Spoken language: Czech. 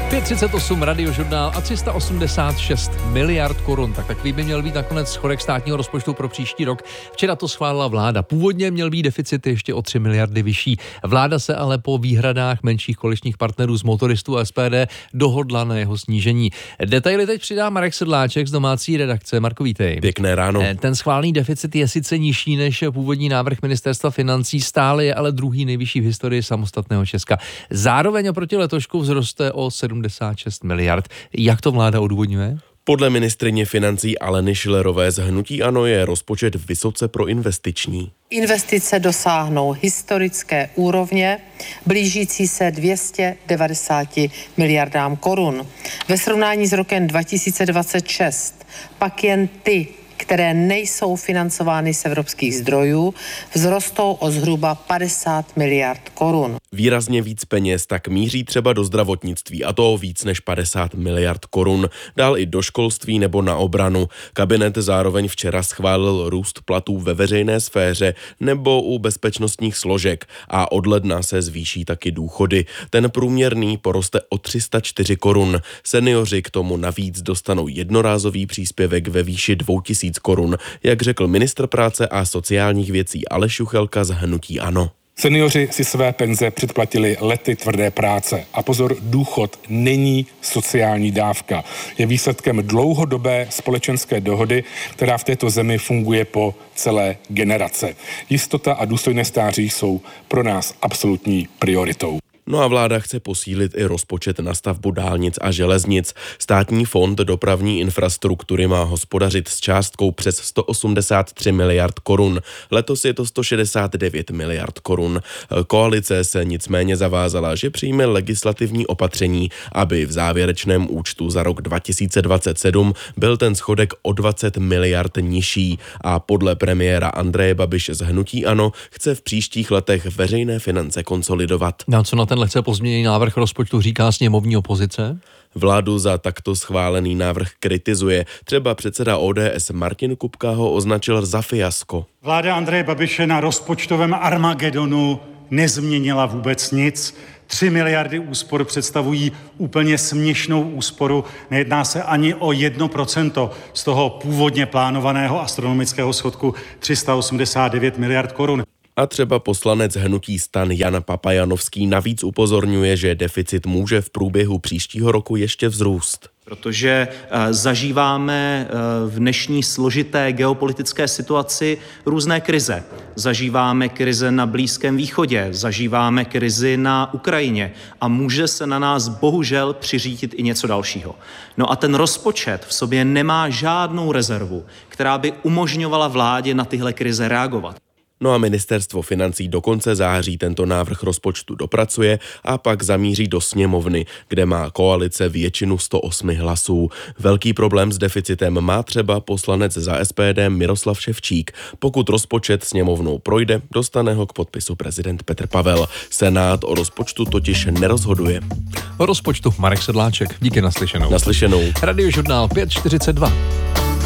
538 Radiožurnál a 386 miliard korun. Tak takový by měl být nakonec schodek státního rozpočtu pro příští rok. Včera to schválila vláda. Původně měl být deficit ještě o 3 miliardy vyšší. Vláda se ale po výhradách menších koaličních partnerů z Motoristů a SPD dohodla na jeho snížení. Detaily teď přidá Marek Sedláček z domácí redakce. Marko, vítej. Pěkné ráno. Ten schválený deficit je sice nižší než původní návrh ministerstva financí, stále je ale druhý nejvyšší v historii samostatného Česka. Zároveň oproti letošku vzroste o 76 miliard. Jak to vláda odůvodňuje? Podle ministryně financí Aleny Schillerové z hnutí ANO je rozpočet vysoce proinvestiční. Investice dosáhnou historické úrovně, blížící se 290 miliardám korun. Ve srovnání s rokem 2026 pak jen ty, které nejsou financovány z evropských zdrojů, vzrostou o zhruba 50 miliard korun. Výrazně víc peněz tak míří třeba do zdravotnictví, a to o víc než 50 miliard korun, dál i do školství nebo na obranu. Kabinet zároveň včera schválil růst platů ve veřejné sféře nebo u bezpečnostních složek a od ledna se zvýší taky důchody. Ten průměrný poroste o 304 korun. Seniori k tomu navíc dostanou jednorázový příspěvek ve výši 2000 korun, jak řekl ministr práce a sociálních věcí Aleš Juchelka z hnutí ANO. Seniori si své penze předplatili lety tvrdé práce. A pozor, důchod není sociální dávka. Je výsledkem dlouhodobé společenské dohody, která v této zemi funguje po celé generace. Jistota a důstojné stáří jsou pro nás absolutní prioritou. No a vláda chce posílit i rozpočet na stavbu dálnic a železnic. Státní fond dopravní infrastruktury má hospodařit s částkou přes 183 miliard korun. Letos je to 169 miliard korun. Koalice se nicméně zavázala, že přijme legislativní opatření, aby v závěrečném účtu za rok 2027 byl ten schodek o 20 miliard nižší. A podle premiéra Andreje Babiše z hnutí ANO chce v příštích letech veřejné finance konsolidovat. Na co na ten lehce pozměněný návrh rozpočtu říká sněmovní opozice? Vládu za takto schválený návrh kritizuje. Třeba předseda ODS Martin Kupka ho označil za fiasko. Vláda Andreje Babiše na rozpočtovém Armagedonu nezměnila vůbec nic. 3 miliardy úspor představují úplně směšnou úsporu. Nejedná se ani o 1% z toho původně plánovaného astronomického schodku 389 miliard korun. A třeba poslanec hnutí STAN Jan Papajanovský navíc upozorňuje, že deficit může v průběhu příštího roku ještě vzrůst. Protože zažíváme v dnešní složité geopolitické situaci různé krize. Zažíváme krize na Blízkém východě, zažíváme krizi na Ukrajině a může se na nás bohužel přiřídit i něco dalšího. No a ten rozpočet v sobě nemá žádnou rezervu, která by umožňovala vládě na tyhle krize reagovat. No a ministerstvo financí do konce září tento návrh rozpočtu dopracuje a pak zamíří do sněmovny, kde má koalice většinu 108 hlasů. Velký problém s deficitem má třeba poslanec za SPD Miroslav Ševčík. Pokud rozpočet sněmovnou projde, dostane ho k podpisu prezident Petr Pavel. Senát o rozpočtu totiž nerozhoduje. O rozpočtu Marek Sedláček. Díky, naslyšenou. Naslyšenou. Radiožurnál 542.